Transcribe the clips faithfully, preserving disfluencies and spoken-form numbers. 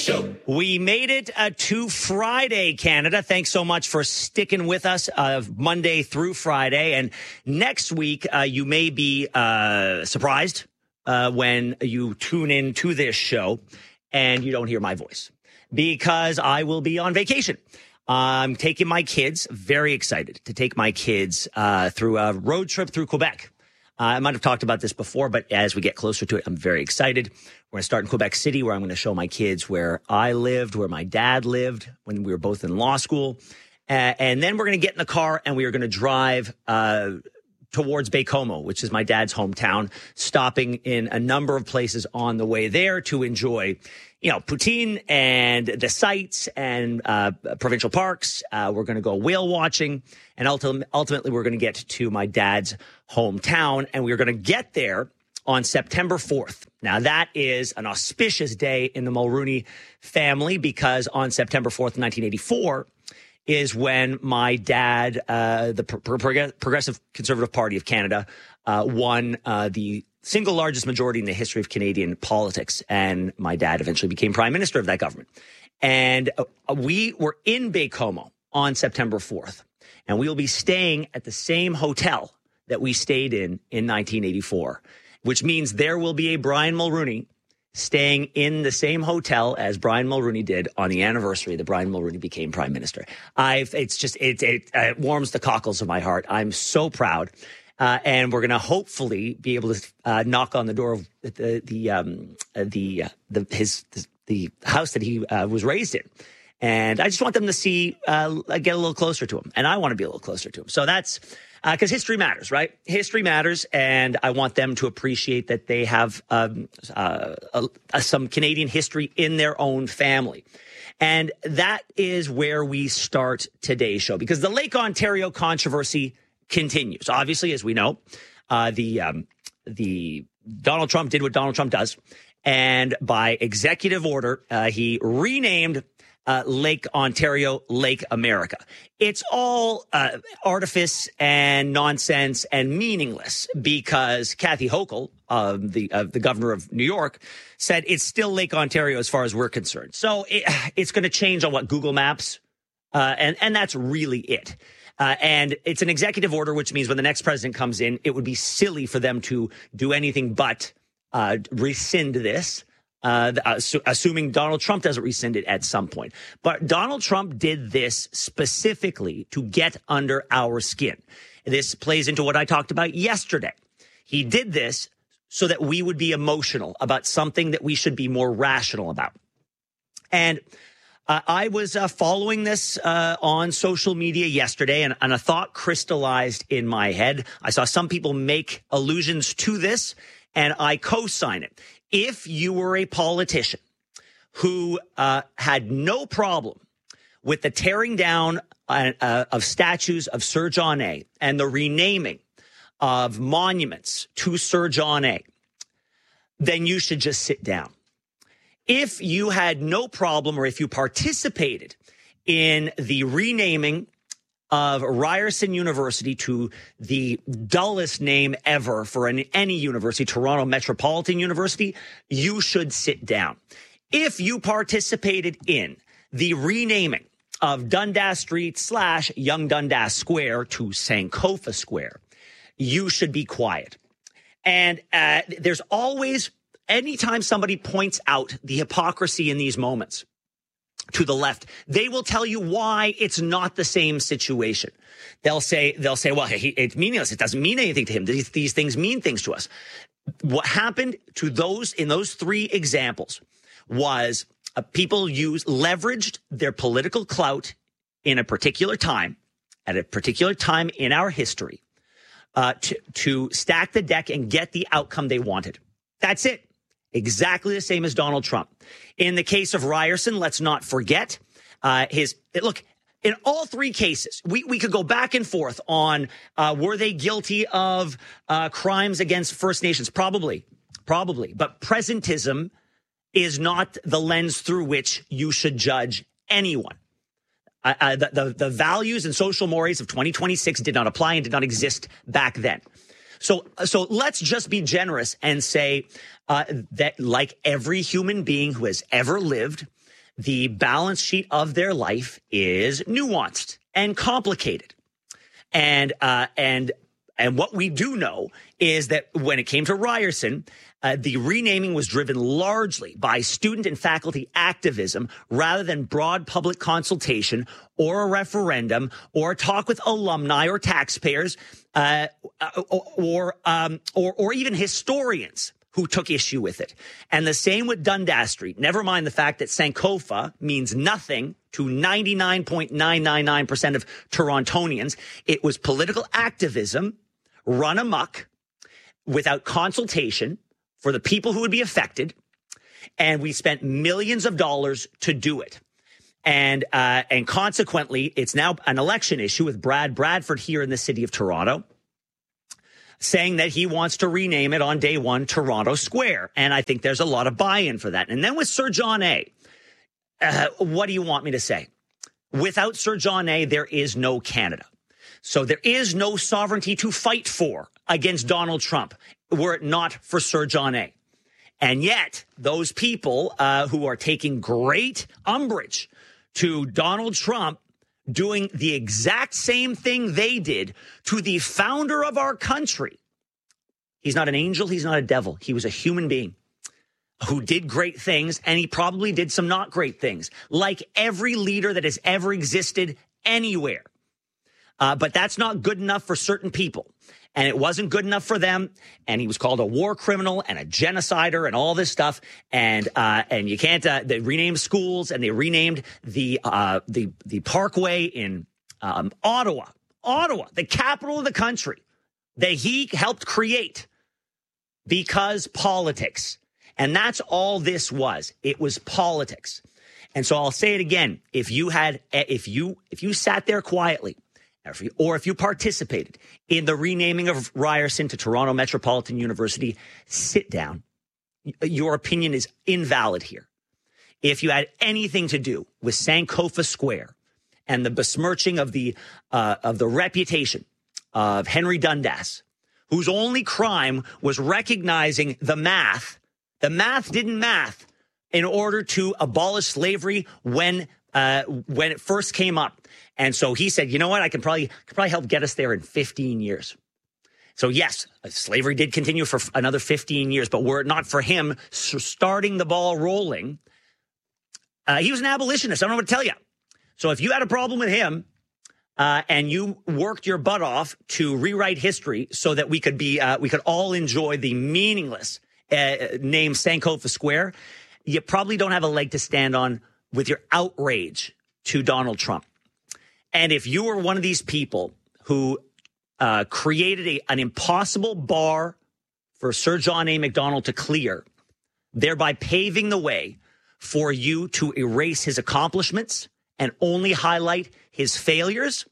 Show. We made it uh, to Friday, Canada. Thanks so much for sticking with us uh, Monday through Friday. And next week, uh, you may be uh, surprised uh, when you tune in to this show and you don't hear my voice because I will be on vacation. I'm taking my kids, very excited to take my kids uh, through a road trip through Quebec. Uh, I might have talked about this before, but as we get closer to it, I'm very excited. We're going to start in Quebec City, where I'm going to show my kids where I lived, where my dad lived when we were both in law school. Uh, and then we're going to get in the car and we are going to drive uh, towards Baie-Comeau, which is my dad's hometown, stopping in a number of places on the way there to enjoy, you know, poutine and the sights and uh, provincial parks. Uh, we're going to go whale watching. And ultimately, ultimately we're going to get to my dad's hometown. And we're going to get there on September fourth. Now, that is an auspicious day in the Mulroney family because on September fourth, nineteen eighty-four, is when my dad, uh, the Pro- Pro- Progressive Conservative Party of Canada, uh, won uh, the single largest majority in the history of Canadian politics. And my dad eventually became prime minister of that government. And uh, we were in Baie-Comeau on September fourth. And we will be staying at the same hotel that we stayed in in nineteen eighty-four, which means there will be a Brian Mulroney staying in the same hotel as Brian Mulroney did on the anniversary that Brian Mulroney became prime minister. I've, it's just, it, it, it warms the cockles of my heart. I'm so proud. Uh, and we're going to hopefully be able to uh, knock on the door of the, the, um, the, uh, the, his, the, the house that he uh, was raised in. And I just want them to see, uh, get a little closer to him. And I want to be a little closer to him. So that's, because uh, history matters, right? History matters. And I want them to appreciate that they have um, uh, uh, some Canadian history in their own family. And that is where we start today's show, because the Lake Ontario controversy continues. Obviously, as we know, uh, the um, the Donald Trump did what Donald Trump does. And by executive order, uh, he renamed Uh, Lake Ontario, Lake America. It's all uh, artifice and nonsense and meaningless because Kathy Hochul, uh, the uh, the governor of New York, said it's still Lake Ontario as far as we're concerned. So it, it's going to change on what Google Maps, uh, and and that's really it. Uh, and it's an executive order, which means when the next president comes in, it would be silly for them to do anything but uh, rescind this. Uh, assuming Donald Trump doesn't rescind it at some point. But Donald Trump did this specifically to get under our skin. This plays into what I talked about yesterday. He did this so that we would be emotional about something that we should be more rational about. And uh, I was uh, following this uh, on social media yesterday, and, and a thought crystallized in my head. I saw some people make allusions to this, and I co-sign it. If you were a politician who uh, had no problem with the tearing down uh, uh, of statues of Sir John A. and the renaming of monuments to Sir John A., then you should just sit down. If you had no problem, or if you participated in the renaming of Ryerson University to the dullest name ever for an, any university, Toronto Metropolitan University, you should sit down. If you participated in the renaming of Dundas Street slash Young Dundas Square to Sankofa Square, you should be quiet. And uh, there's always, anytime somebody points out the hypocrisy in these moments, to the left, they will tell you why it's not the same situation. They'll say, they'll say, well, he, it's meaningless. It doesn't mean anything to him. These, these things mean things to us. What happened to those in those three examples was uh, people used, leveraged their political clout in a particular time, at a particular time in our history, uh, to, to stack the deck and get the outcome they wanted. That's it. Exactly the same as Donald Trump. In the case of Ryerson, let's not forget uh, his look. In all three cases, we, we could go back and forth on uh, were they guilty of uh, crimes against First Nations? Probably, probably. But presentism is not the lens through which you should judge anyone. Uh, uh, the, the, the values and social mores of twenty twenty-six did not apply and did not exist back then. So, so let's just be generous and say uh, that, like every human being who has ever lived, the balance sheet of their life is nuanced and complicated. And uh, and and what we do know is that when it came to Ryerson, uh, the renaming was driven largely by student and faculty activism rather than broad public consultation or a referendum or a talk with alumni or taxpayers uh, or or, um, or or even historians who took issue with it. And the same with Dundas Street. Never mind the fact that Sankofa means nothing to ninety-nine point nine nine nine percent of Torontonians. It was political activism run amok without consultation for the people who would be affected. And we spent millions of dollars to do it. And uh, and consequently, it's now an election issue with Brad Bradford here in the city of Toronto, saying that he wants to rename it on day one Toronto Square. And I think there's a lot of buy-in for that. And then with Sir John A., uh, what do you want me to say? Without Sir John A., there is no Canada. So there is no sovereignty to fight for against Donald Trump were it not for Sir John A. And yet those people uh, who are taking great umbrage to Donald Trump doing the exact same thing they did to the founder of our country. He's not an angel. He's not a devil. He was a human being who did great things, and he probably did some not great things, like every leader that has ever existed anywhere. Uh, but that's not good enough for certain people. And it wasn't good enough for them. And he was called a war criminal and a genocider and all this stuff. And uh, and you can't. Uh, they renamed schools and they renamed the uh, the the Parkway in um, Ottawa, Ottawa, the capital of the country that he helped create because politics. And that's all this was. It was politics. And so I'll say it again. If you had, if you if you sat there quietly, or if you participated in the renaming of Ryerson to Toronto Metropolitan University, sit down. Your opinion is invalid here. If you had anything to do with Sankofa Square and the besmirching of the uh, of the reputation of Henry Dundas, whose only crime was recognizing the math, the math didn't math in order to abolish slavery when uh, when it first came up. And so he said, you know what, I can probably could probably help get us there in fifteen years. So, yes, slavery did continue for another fifteen years. But were it not for him starting the ball rolling, uh, he was an abolitionist. I don't know what to tell you. So if you had a problem with him uh, and you worked your butt off to rewrite history so that we could be uh, we could all enjoy the meaningless uh, name Sankofa Square, you probably don't have a leg to stand on with your outrage to Donald Trump. And if you were one of these people who uh, created a, an impossible bar for Sir John A. Macdonald to clear, thereby paving the way for you to erase his accomplishments and only highlight his failures,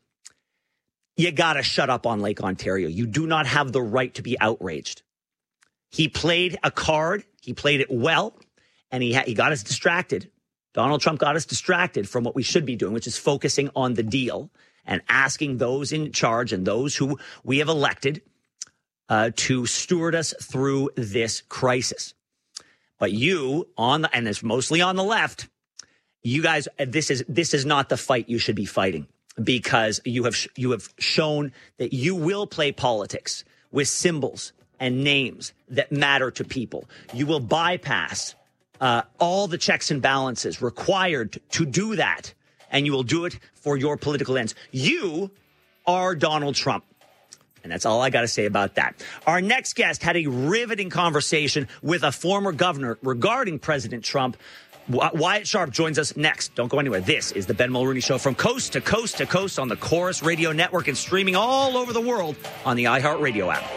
you got to shut up on Lake Ontario. You do not have the right to be outraged. He played a card. He played it well, and he ha- he got us distracted. Donald Trump got us distracted from what we should be doing, which is focusing on the deal and asking those in charge and those who we have elected uh, to steward us through this crisis. But you, on the, and it's mostly on the left, you guys, this is this is not the fight you should be fighting, because you have you have shown that you will play politics with symbols and names that matter to people. You will bypass Uh, all the checks and balances required to, to do that, and you will do it for your political ends. You are Donald Trump, and that's all I got to say about that. Our next guest had a riveting conversation with a former governor regarding President Trump. W- Wyatt Sharp joins us next. Don't go anywhere. This is the Ben Mulrooney Show from coast to coast to coast on the Chorus Radio Network and streaming all over the world on the iHeartRadio app.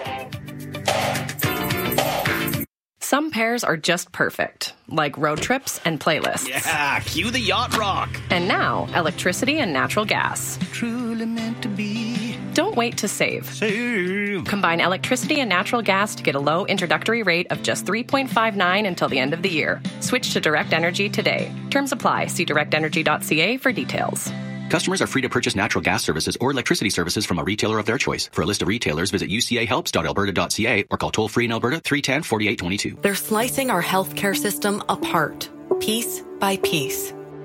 Some pairs are just perfect, like road trips and playlists. Yeah, cue the yacht rock. And now, electricity and natural gas. Truly meant to be. Don't wait to save. Save. Combine electricity and natural gas to get a low introductory rate of just three point five nine until the end of the year. Switch to Direct Energy today. Terms apply. See direct energy dot c a for details. Customers are free to purchase natural gas services or electricity services from a retailer of their choice. For a list of retailers, visit u c a helps dot alberta dot c a or call toll-free in Alberta three one zero, four eight two two. They're slicing our healthcare system apart, piece by piece.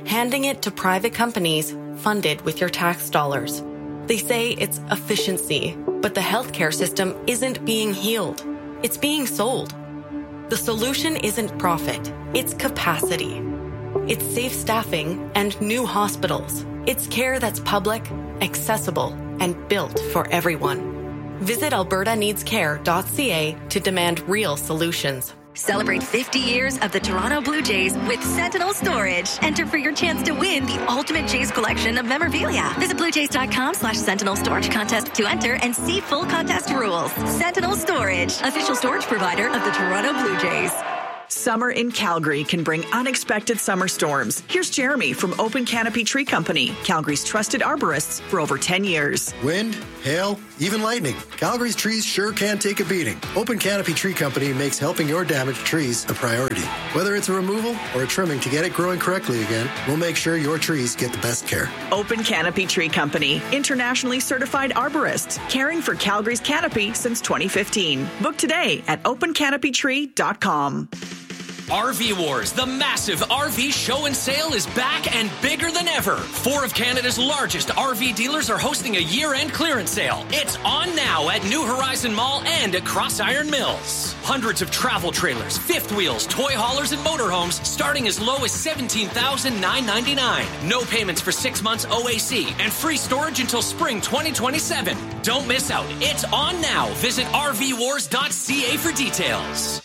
handing it to private companies funded with your tax dollars. They say it's efficiency, but the healthcare system isn't being healed. It's being sold. The solution isn't profit, it's capacity. It's safe staffing and new hospitals. It's care that's public, accessible, and built for everyone. Visit alberta needs care dot c a to demand real solutions. Celebrate fifty years of the Toronto Blue Jays with Sentinel Storage. Enter for your chance to win the ultimate Jays collection of memorabilia. Visit bluejays.com slash Sentinel Storage Contest to enter and see full contest rules. Sentinel Storage, official storage provider of the Toronto Blue Jays. Summer in Calgary can bring unexpected summer storms. Here's Jeremy from Open Canopy Tree Company, Calgary's trusted arborists for over ten years. Wind, hail, even lightning. Calgary's trees sure can take a beating. Open Canopy Tree Company makes helping your damaged trees a priority. Whether it's a removal or a trimming to get it growing correctly again, we'll make sure your trees get the best care. Open Canopy Tree Company, internationally certified arborists, caring for Calgary's canopy since twenty fifteen. Book today at open canopy tree dot com. R V Wars, the massive R V show and sale is back and bigger than ever. Four of Canada's largest R V dealers are hosting a year-end clearance sale. It's on now at New Horizon Mall and at Cross Iron Mills. Hundreds of travel trailers, fifth wheels, toy haulers, and motorhomes starting as low as seventeen thousand nine hundred ninety-nine dollars. No payments for six months O A C and free storage until spring twenty twenty-seven. Don't miss out. It's on now. Visit r v wars dot c a for details.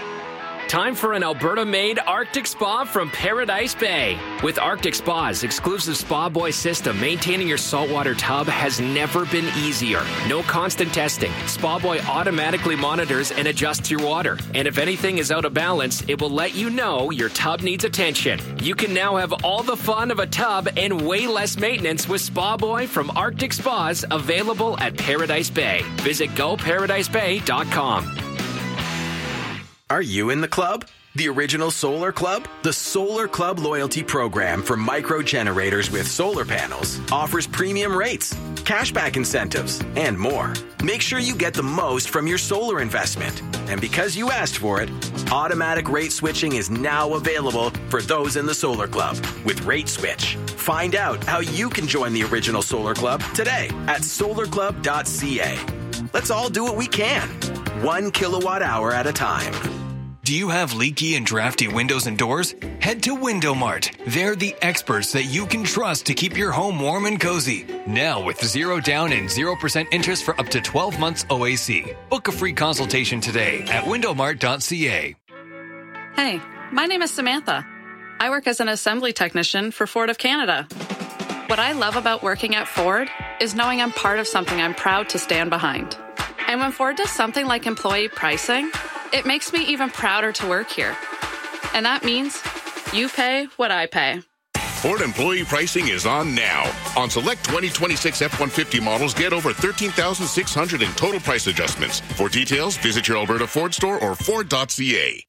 Time for an Alberta-made Arctic Spa from Paradise Bay. With Arctic Spa's exclusive Spa Boy system, maintaining your saltwater tub has never been easier. No constant testing. Spa Boy automatically monitors and adjusts your water. And if anything is out of balance, it will let you know your tub needs attention. You can now have all the fun of a tub and way less maintenance with Spa Boy from Arctic Spas, available at Paradise Bay. Visit go paradise bay dot com. Are you in the club? The original Solar Club? The Solar Club loyalty program for micro generators with solar panels offers premium rates, cashback incentives, and more. Make sure you get the most from your solar investment. And because you asked for it, automatic rate switching is now available for those in the Solar Club with Rate Switch. Find out how you can join the original Solar Club today at solar club dot c a. Let's all do what we can, one kilowatt hour at a time. Do you have leaky and drafty windows and doors? Head to Window Mart. They're the experts that you can trust to keep your home warm and cozy. Now with zero down and zero percent interest for up to twelve months O A C. Book a free consultation today at window mart dot c a. Hey, my name is Samantha. I work as an assembly technician for Ford of Canada. What I love about working at Ford is knowing I'm part of something I'm proud to stand behind. And when Ford does something like employee pricing, it makes me even prouder to work here. And that means you pay what I pay. Ford employee pricing is on now. On select twenty twenty-six F one fifty models, get over thirteen thousand six hundred dollars in total price adjustments. For details, visit your Alberta Ford store or ford dot c a.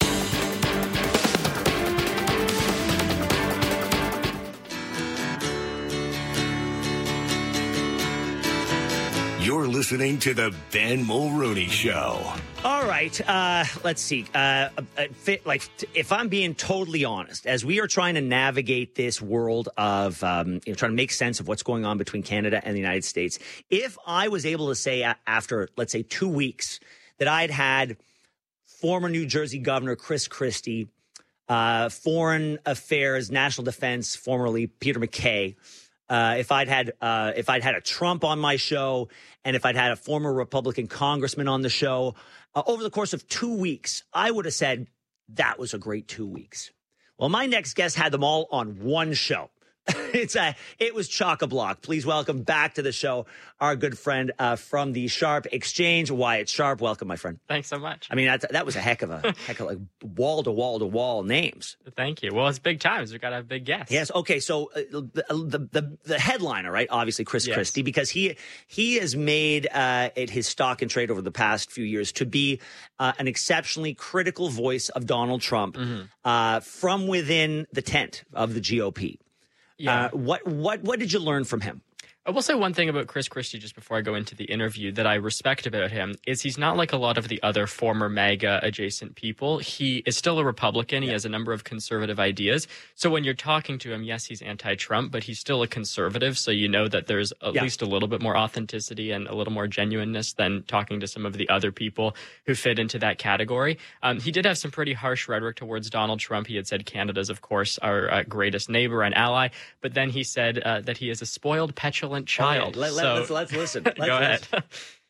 You're listening to the Ben Mulroney Show. All right, uh, let's see. Uh, uh, fit, like, if I'm being totally honest, as we are trying to navigate this world of um, you know, trying to make sense of what's going on between Canada and the United States, if I was able to say a- after, let's say, two weeks that I'd had former New Jersey Governor Chris Christie, uh, Foreign Affairs, National Defense, formerly Peter MacKay, Uh, if I'd had uh, if I'd had a Trump on my show, and if I'd had a former Republican congressman on the show, uh, over the course of two weeks, I would have said that was a great two weeks. Well, my next guest had them all on one show. It's a, it was chock-a-block. Please welcome back to the show our good friend uh, from the Sharp Exchange, Wyatt Sharp. Welcome, my friend. Thanks so much. I mean, that, that was a heck of a heck of like wall to wall to wall names. Thank you. Well, it's big times. We've got to have big guests. Yes. Okay. So uh, the, the the the headliner, right? Obviously, Chris Yes. Christie, because he he has made uh, it his stock and trade over the past few years to be uh, an exceptionally critical voice of Donald Trump Mhm. uh, from within the tent of the G O P. Yeah. Uh, what what what did you learn from him? I will say one thing about Chris Christie just before I go into the interview that I respect about him is he's not like a lot of the other former MAGA adjacent people. He is still a Republican. He has a number of conservative ideas. So when you're talking to him, yes, he's anti-Trump, but he's still a conservative. So you know that there's at Yeah. least a little bit more authenticity and a little more genuineness than talking to some of the other people who fit into that category. Um, he did have some pretty harsh rhetoric towards Donald Trump. He had said Canada's, of course, our uh, greatest neighbor and ally. But then he said uh, that he is a spoiled, petulant child. Okay, let, let, so, let's, let's listen. Let's go ahead. listen.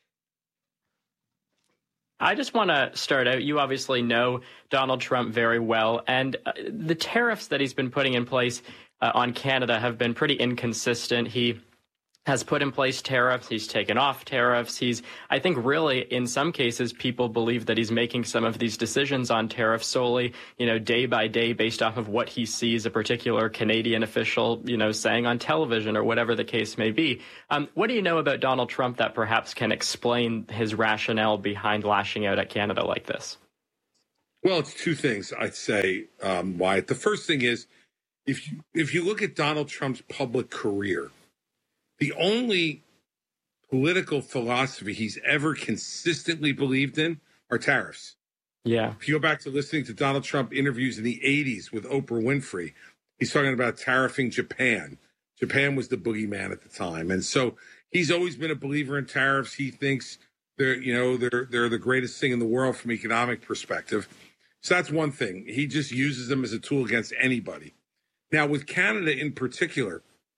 I just want to start out. You obviously know Donald Trump very well, and uh, the tariffs that he's been putting in place uh, on Canada have been pretty inconsistent. He has put in place tariffs. He's taken off tariffs. He's, I think, really, in some cases, people believe that he's making some of these decisions on tariffs solely, you know, day by day based off of what he sees a particular Canadian official, you know, saying on television or whatever the case may be. Um, what do you know about Donald Trump that perhaps can explain his rationale behind lashing out at Canada like this? Well, it's two things I'd say, um, Wyatt. The first thing is, if you, if you look at Donald Trump's public career, the only political philosophy he's ever consistently believed in are tariffs. Yeah. If you go back to listening to Donald Trump interviews in the eighties with Oprah Winfrey, he's talking about tariffing Japan. Japan was the boogeyman at the time. And so he's always been a believer in tariffs. He thinks they're, you know, they're, they're the greatest thing in the world from an economic perspective. So that's one thing. He just uses them as a tool against anybody. Now, with Canada in particular,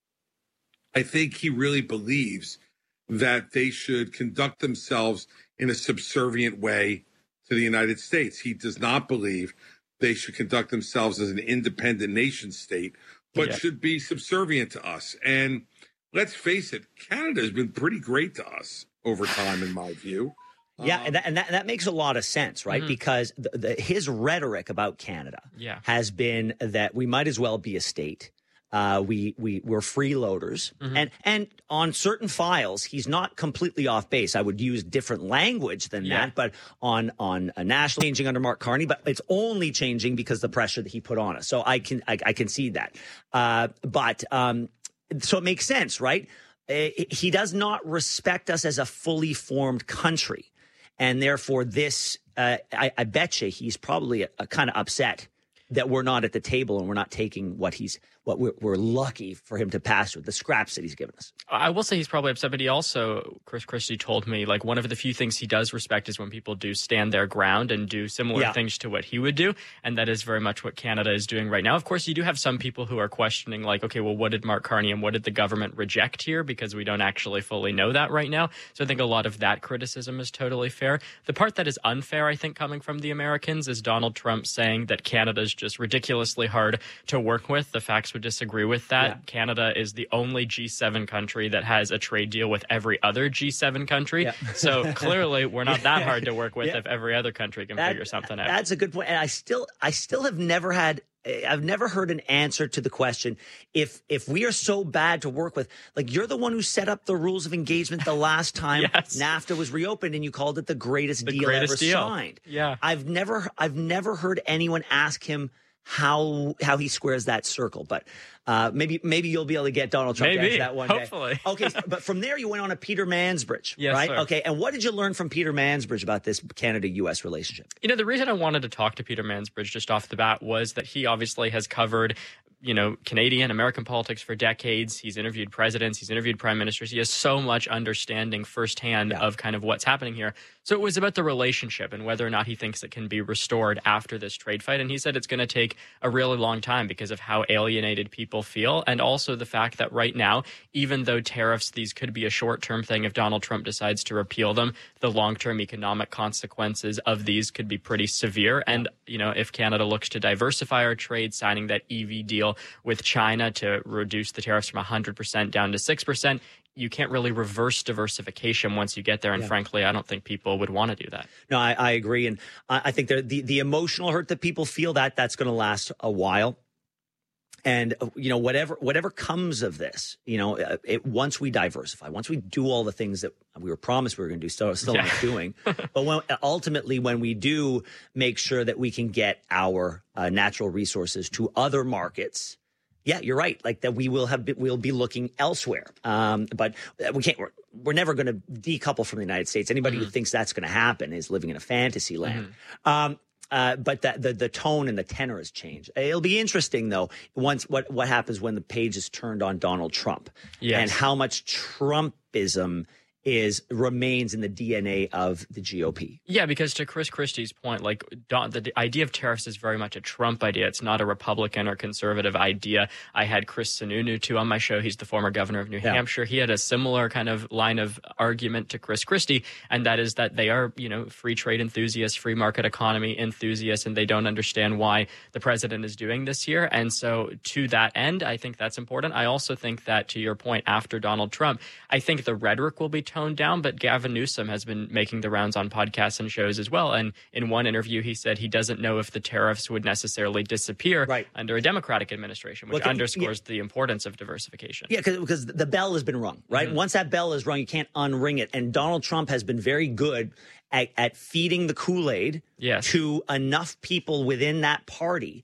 I think he really believes that they should conduct themselves in a subservient way to the United States. He does not believe they should conduct themselves as an independent nation state, but Yeah. should be subservient to us. And let's face it, Canada has been pretty great to us over time, in my view. Yeah, and that, and that, that makes a lot of sense, right? Mhm. Because the, the, his rhetoric about Canada Yeah. has been that we might as well be a state. Uh, we we we're freeloaders, Mhm. and and on certain files, he's not completely off base. I would use different language than Yeah. that, but on on a national changing under Mark Carney, but it's only changing because the pressure that he put on us. So I can I, I can see that, uh, but um, so it makes sense, right? Uh, He does not respect us as a fully formed country, and therefore this uh, I, I bet you he's probably a, a kind of upset that we're not at the table and we're not taking what he's what we're, we're lucky for him to pass with the scraps that he's given us. I will say he's probably upset, but he also, Chris Christie told me, like, one of the few things he does respect is when people do stand their ground and do similar Yeah. things to what he would do. And that is very much what Canada is doing right now. Of course, you do have some people who are questioning, like, okay, well, what did Mark Carney and what did the government reject here? Because we don't actually fully know that right now. So I think a lot of that criticism is totally fair. The part that is unfair, I think, coming from the Americans is Donald Trump saying that Canada is just ridiculously hard to work with. The facts would disagree with that. Yeah. Canada is the only G seven country that has a trade deal with every other G seven country. Yeah. So clearly we're not that hard to work with Yeah. if every other country can That- figure something out. That's a good point. And I still I still have never had I've never heard an answer to the question if if we are so bad to work with, like you're the one who set up the rules of engagement the last time Yes. NAFTA was reopened and you called it the greatest The deal greatest ever deal. signed. Yeah. I've never I've never heard anyone ask him how how he squares that circle, but uh, maybe maybe you'll be able to get Donald Trump to Maybe. answer that one Hopefully. day. Okay, so- but from there you went on to Peter Mansbridge, Yes, right? sir. Okay, and what did you learn from Peter Mansbridge about this Canada-U S relationship? You know, the reason I wanted to talk to Peter Mansbridge just off the bat was that he obviously has covered, you know, Canadian, American politics for decades. He's interviewed presidents. He's interviewed prime ministers. He has so much understanding firsthand Yeah. of kind of what's happening here. So it was about the relationship and whether or not he thinks it can be restored after this trade fight. And he said it's going to take a really long time because of how alienated people feel. And also the fact that right now, even though tariffs, these could be a short-term thing if Donald Trump decides to repeal them, the long-term economic consequences of these could be pretty severe. And, you know, if Canada looks to diversify our trade, signing that E V deal with China to reduce the tariffs from one hundred percent down to six percent, you can't really reverse diversification once you get there. And Yeah. frankly, I don't think people would want to do that. No, I, I agree, and I, I think the, the the emotional hurt that people feel that that's going to last a while. And uh, you know, whatever whatever comes of this, you know, uh, it, once we diversify, once we do all the things that we were promised we were going to do, still still Yeah. not doing. But when, ultimately, when we do make sure that we can get our uh, natural resources to other markets, Yeah, you're right. Like that, we will have we'll be looking elsewhere. Um, but we can't. We're, we're never going to decouple from the United States. Anybody mm-hmm. who thinks that's going to happen is living in a fantasy land. Mm-hmm. Um, uh, but that the the tone and the tenor has changed. It'll be interesting though. Once what what happens when the page is turned on Donald Trump, yes. and how much Trumpism is remains in the D N A of the G O P. Yeah, because to Chris Christie's point, like Don, the idea of tariffs is very much a Trump idea. It's not a Republican or conservative idea. I had Chris Sununu too on my show. He's the former governor of New yeah. Hampshire. He had a similar kind of line of argument to Chris Christie, and that is that they are, you know, free trade enthusiasts, free market economy enthusiasts, and they don't understand why the president is doing this here. And so to that end, I think that's important. I also think that, to your point, after Donald Trump, I think the rhetoric will be toned down, but Gavin Newsom has been making the rounds on podcasts and shows as well. And in one interview, he said he doesn't know if the tariffs would necessarily disappear right. under a Democratic administration, which well, underscores yeah. the importance of diversification. Yeah, because the bell has been rung, right? Mm-hmm. Once that bell is rung, you can't unring it. And Donald Trump has been very good at, at feeding the Kool-Aid yes. to enough people within that party